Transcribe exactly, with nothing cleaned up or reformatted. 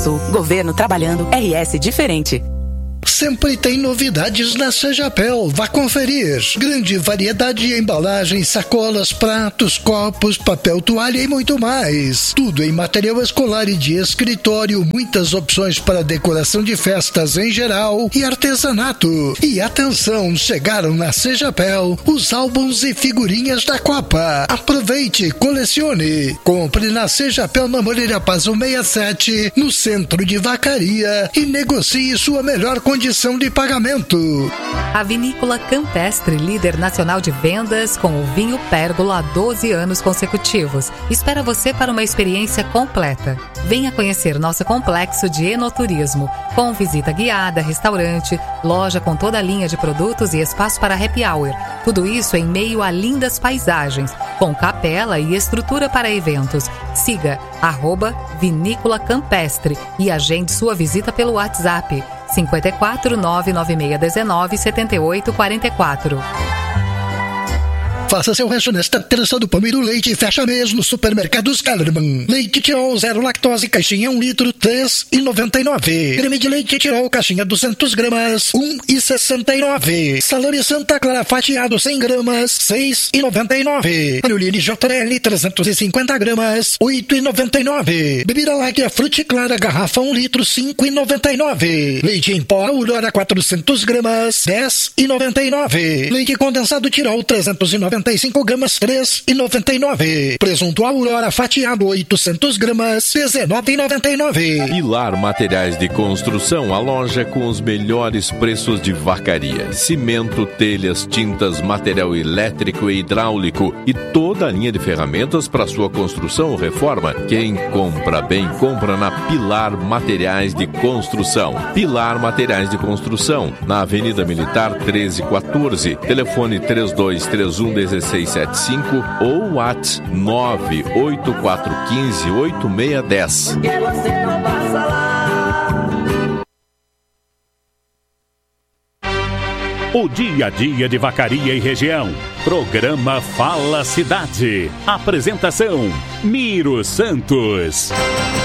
Sul. Governo trabalhando, R S diferente. Sempre tem novidades na Sejapel. Vá conferir. Grande variedade de embalagens, sacolas, pratos, copos, papel toalha e muito mais. Tudo em material escolar e de escritório. Muitas opções para decoração de festas em geral e artesanato. E atenção, chegaram na Sejapel os álbuns e figurinhas da Copa. Aproveite, colecione. Compre na Sejapel na Moreira Paz cento e sessenta e sete, no centro de Vacaria, e negocie sua melhor condição de pagamento. A Vinícola Campestre, líder nacional de vendas com o vinho Pérgola há doze anos consecutivos, espera você para uma experiência completa. Venha conhecer nosso complexo de enoturismo, com visita guiada, restaurante, loja com toda a linha de produtos e espaço para happy hour. Tudo isso em meio a lindas paisagens, com capela e estrutura para eventos. Siga arroba Vinícola Campestre e agende sua visita pelo WhatsApp cinco quatro nove nove seis um nove sete oito quatro quatro. Faça seu rancho nesta terça do pão e do leite e fecha mês no Supermercados Kellerman. Leite Tirol zero lactose, caixinha um litro, três reais e noventa e nove centavos. Creme de leite Tirol, caixinha duzentas gramas, um real e sessenta e nove centavos. Salame Santa Clara fatiado cem gramas, seis reais e noventa e nove centavos. Panelini J L trezentas e cinquenta gramas, oito reais e noventa e nove centavos. Bebida Láctea Frute Clara, garrafa um litro, cinco reais e noventa e nove centavos. Leite em pó Aurora quatrocentas gramas, dez reais e noventa e nove centavos. Leite condensado Tirol trezentas e noventa e cinco gramas, três reais e noventa e nove centavos. Presunto Aurora fatiado oitocentas gramas, dezenove reais e noventa e nove centavos. Pilar Materiais de Construção, a loja com os melhores preços de Vacaria. Cimento, telhas, tintas, material elétrico e hidráulico e toda a linha de ferramentas para sua construção ou reforma. Quem compra bem, compra na Pilar Materiais de Construção. Pilar Materiais de Construção, na Avenida Militar treze quatorze, telefone três dois três um um seis sete cinco ou WhatsApp nove oito quatro um cinco oito seis um zero. O dia a dia de Vacaria e região. Programa Fala Cidade. Apresentação: Miro Santos.